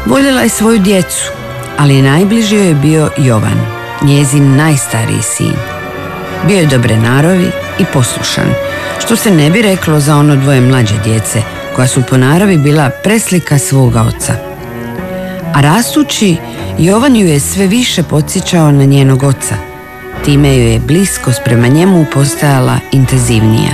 Voljela je svoju djecu, ali najbliži joj je bio Jovan, njezin najstariji sin. Bio je dobre naravi i poslušan, što se ne bi reklo za ono dvoje mlađe djece, koja su po naravi bila preslika svoga oca. A rastući, Jovan ju je sve više podsjećao na njenog oca. Time joj je bliskost prema njemu postajala intenzivnija.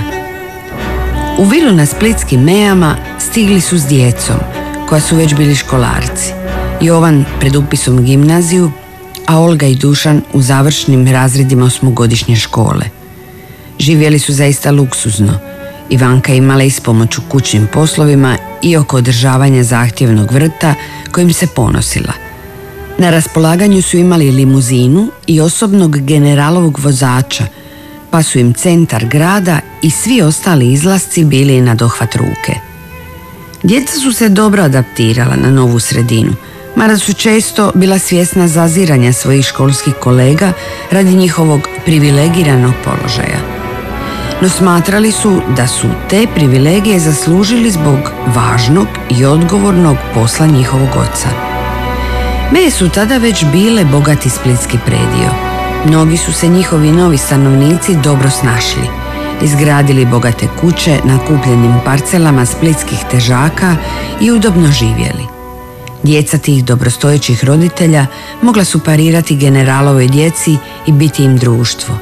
U vilu na splitskim Mejama stigli su s djecom, koja su već bili školarci. Jovan pred upisom u gimnaziju, a Olga i Dušan u završnim razredima osmogodišnje škole. Živjeli su zaista luksuzno. Ivanka imala ispomoć u kućnim poslovima i oko održavanja zahtjevnog vrta kojim se ponosila. Na raspolaganju su imali limuzinu i osobnog generalovog vozača, pa su im centar grada i svi ostali izlasci bili na dohvat ruke. Djeca su se dobro adaptirala na novu sredinu, mada su često bila svjesna zaziranja svojih školskih kolega radi njihovog privilegiranog položaja. No smatrali su da su te privilegije zaslužili zbog važnog i odgovornog posla njihovog oca. Meje su tada već bile bogati splitski predio. Mnogi su se njihovi novi stanovnici dobro snašli. Izgradili bogate kuće na kupljenim parcelama splitskih težaka i udobno živjeli. Djeca tih dobrostojećih roditelja mogla su parirati generalovoj djeci i biti im društvo.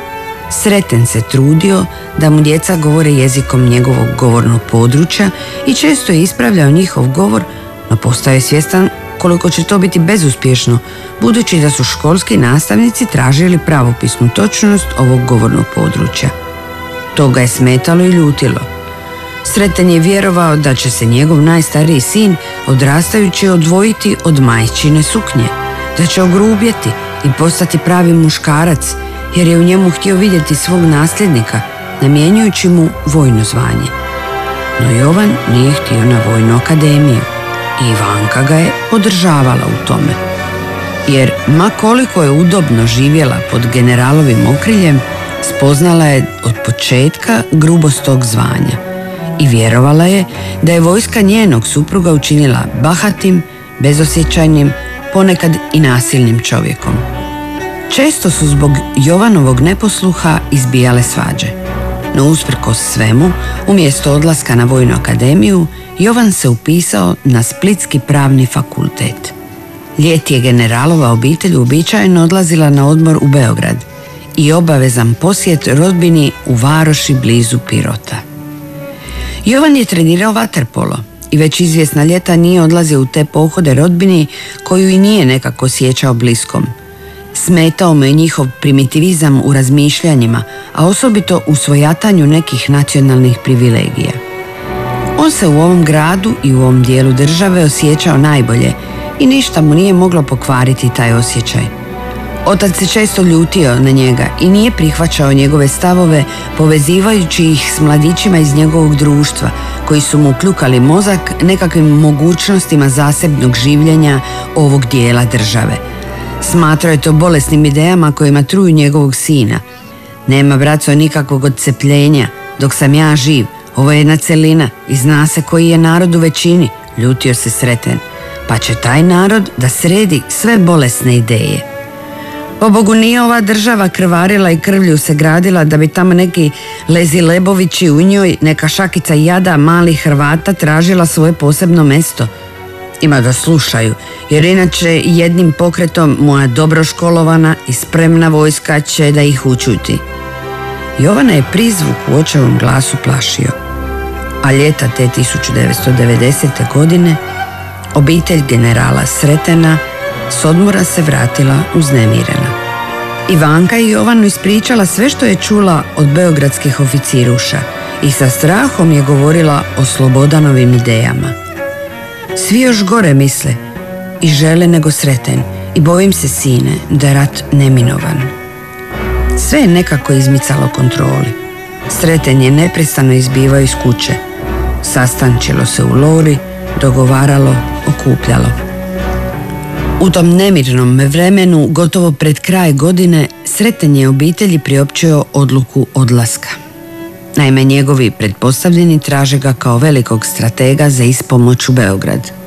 Sreten se trudio da mu djeca govore jezikom njegovog govornog područja i često je ispravljao njihov govor, no postao je svjestan koliko će to biti bezuspješno, budući da su školski nastavnici tražili pravopisnu točnost ovog govornog područja. To ga je smetalo i ljutilo. Sreten je vjerovao da će se njegov najstariji sin odrastajući odvojiti od majčine suknje, da će ogrubjeti i postati pravi muškarac, jer je u njemu htio vidjeti svog nasljednika, namjenjujući mu vojno zvanje. No Jovan nije htio na vojnu akademiju i Ivanka ga je podržavala u tome. Jer ma koliko je udobno živjela pod generalovim okriljem, spoznala je od početka grubost tog zvanja i vjerovala je da je vojska njenog supruga učinila bahatim, bezosjećajnim, ponekad i nasilnim čovjekom. Često su zbog Jovanovog neposluha izbijale svađe. No usprkos svemu, umjesto odlaska na vojnu akademiju, Jovan se upisao na Splitski pravni fakultet. Ljeti je generalova obitelj uobičajeno odlazila na odmor u Beograd i obavezan posjet rodbini u Varoši blizu Pirota. Jovan je trenirao vaterpolo i već izvjesna ljeta nije odlazio u te pohode rodbini koju i nije nekako osjećao bliskom. Smetao mu je njihov primitivizam u razmišljanjima, a osobito u svojatanju nekih nacionalnih privilegija. On se u ovom gradu i u ovom dijelu države osjećao najbolje i ništa mu nije moglo pokvariti taj osjećaj. Otac se često ljutio na njega i nije prihvaćao njegove stavove, povezivajući ih s mladićima iz njegovog društva, koji su mu kljukali mozak nekakvim mogućnostima zasebnog življenja ovog dijela države. Smatrao je to bolesnim idejama kojima truju njegovog sina. Nema, braco, nikakvog odcepljenja. Dok sam ja živ, ovo je jedna celina i zna se koji je narod u većini, ljutio se Sreten. Pa će taj narod da sredi sve bolesne ideje. Pobogu, nije ova država krvarila i krvlju se gradila da bi tamo neki lezilebovići u njoj, neka šakica jada malih Hrvata tražila svoje posebno mesto. Ima da slušaju, jer inače jednim pokretom moja dobro školovana i spremna vojska će da ih učuti. Jovana je prizvuk u očevom glasu plašio. A ljeta te 1990. godine obitelj generala Sretena s odmora se vratila uznemirena. Ivanka je Jovanu ispričala sve što je čula od beogradskih oficiruša i sa strahom je govorila o Slobodanovim idejama. Svi još gore misle i žele nego Sreten i bojim se, sine, da je rat neminovan. Sve je nekako izmicalo kontroli. Sreten je neprestano izbivao iz kuće. Sastančilo se u Lori, dogovaralo, okupljalo. U tom nemirnom vremenu, gotovo pred kraj godine, Sreten je obitelji priopćio odluku odlaska. Naime, njegovi pretpostavljeni traže ga kao velikog stratega za ispomoć u Beograd.